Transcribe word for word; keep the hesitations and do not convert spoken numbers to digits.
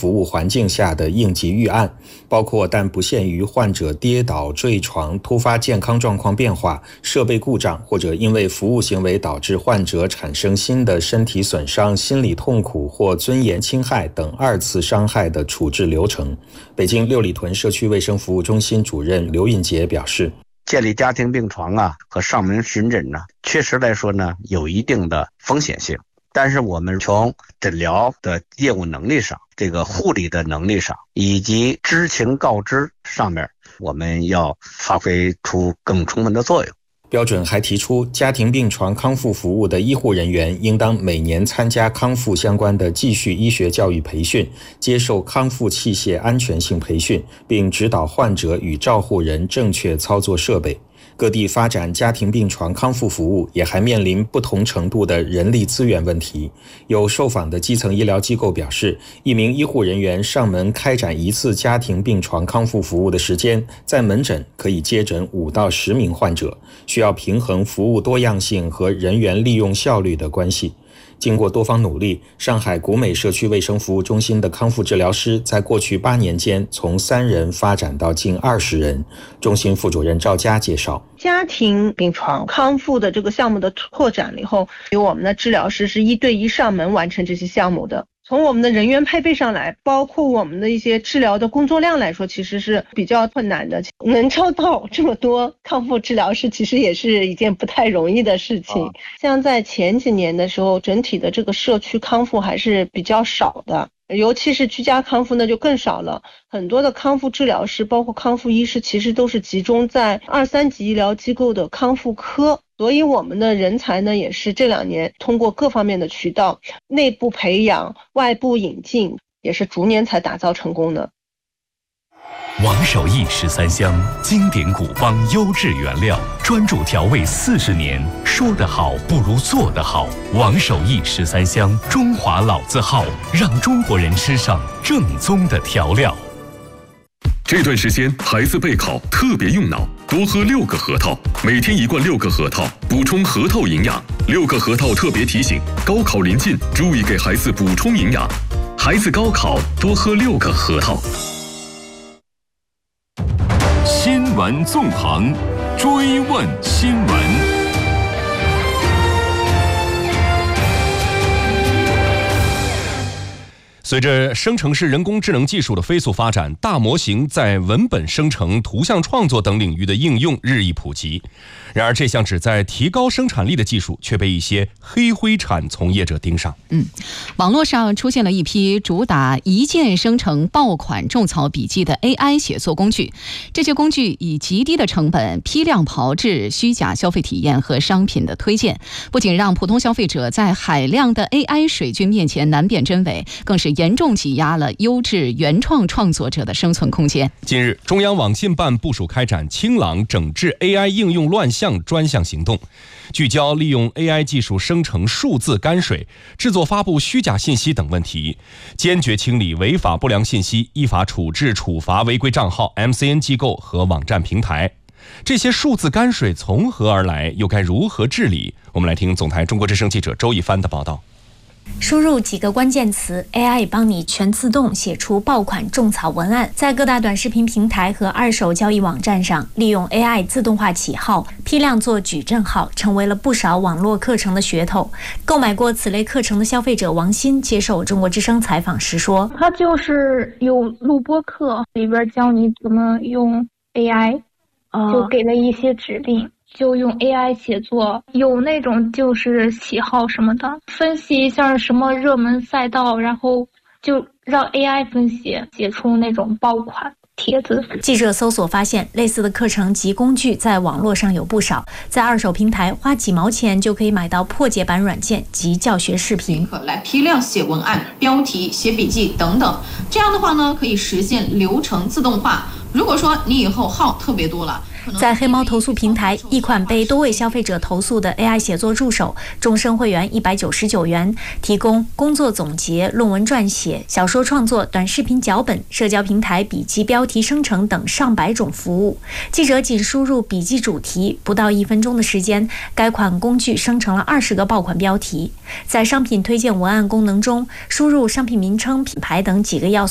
服务环境下的应急预案，包括但不限于患者跌倒、坠床、突发健康状况变化、设备故障，或者因为服务行为导致患者产生新的身体损伤、心理痛苦或尊严侵害等二次伤害的处置流程。北京六里屯社区卫生服务中心主任刘运杰表示， 建立家庭病床啊和上门巡诊呢，确实来说呢有一定的风险性，但是我们从诊疗的业务能力上、这个护理的能力上以及知情告知上面，我们要发挥出更充分的作用。 标准还提出，家庭病床康复服务的医护人员应当每年参加康复相关的继续医学教育培训，接受康复器械安全性培训，并指导患者与照护人正确操作设备。各地发展家庭病床康复服务也还面临不同程度的人力资源问题。有受访的基层医疗机构表示，一名医护人员上门开展一次家庭病床康复服务的时间，在门诊可以接诊五到十名患者，需要平衡服务多样性和人员利用效率的关系。经过多方努力，上海古美社区卫生服务中心的康复治疗师在过去八年间从三人发展到近二十人。中心副主任赵佳介绍， 家庭病床康复的这个项目的拓展了以后，有我们的治疗师是一对一上门完成这些项目的。从我们的人员配备上来，包括我们的一些治疗的工作量来说，其实是比较困难的。能招到这么多康复治疗师，其实也是一件不太容易的事情。像在前几年的时候，整体的这个社区康复还是比较少的，尤其是居家康复呢就更少了。很多的康复治疗师包括康复医师其实都是集中在二三级医疗机构的康复科，所以我们的人才呢也是这两年通过各方面的渠道，内部培养、外部引进，也是逐年才打造成功的。 王守义十三香，经典古方优质原料，专注调味四十年，说得好不如做得好。王守义十三香，中华老字号，让中国人吃上正宗的调料。 这段时间孩子备考特别用脑，多喝六个核桃，每天一罐六个核桃，补充核桃营养。六个核桃特别提醒，高考临近，注意给孩子补充营养。孩子高考多喝六个核桃。 新闻纵横，追问新闻。随着生成式人工智能技术的飞速发展，大模型在文本生成、图像创作等领域的应用日益普及。然而，这项旨在提高生产力的技术却被一些黑灰产从业者盯上。 嗯，网络上出现了一批主打一键生成爆款种草笔记的 A I 写作工具。这些工具以极低的成本批量炮制虚假消费体验和商品的推荐，不仅让普通消费者在海量的 A I 水军面前难辨真伪，更是严重挤压了优质原创创作者的生存空间。 近日，中央网信办部署开展清朗整治 A I 应用乱象专项行动，聚焦利用 A I 技术生成数字泔水、制作发布虚假信息等问题，坚决清理违法不良信息，依法处置处罚违规账号、M C N 机构和网站平台。这些数字泔水从何而来，又该如何治理？我们来听总台中国之声记者周一帆的报道。 输入几个关键词 ，A I 帮你全自动写出爆款种草文案。在各大短视频平台和二手交易网站上，利用 A I 自动化起号，批量做矩阵号，成为了不少网络课程的噱头。购买过此类课程的消费者王鑫接受中国之声采访时说：“ 他就是有录播课，里边教你怎么用 A I，、哦、就给了一些指令。”就用 A I 写作，有那种就是喜好什么的，分析一下什么热门赛道，然后就让 A I 分析，写出那种爆款帖子。 记者搜索发现，类似的课程及工具在网络上有不少，在二手平台花几毛钱就可以买到破解版软件及教学视频， 来批量写文案、标题、写笔记等等。这样的话呢，可以实现流程自动化。如果说你以后号特别多了， 在黑猫投诉平台，一款被多位消费者投诉的 A I 写作助手，终身会员一百九十九元，提供工作总结、论文撰写、小说创作、短视频脚本、社交平台笔记标题生成等上百种服务。记者仅输入笔记主题，不到一分钟的时间，该款工具生成了二十个爆款标题。在商品推荐文案功能中，输入商品名称、品牌等几个要素。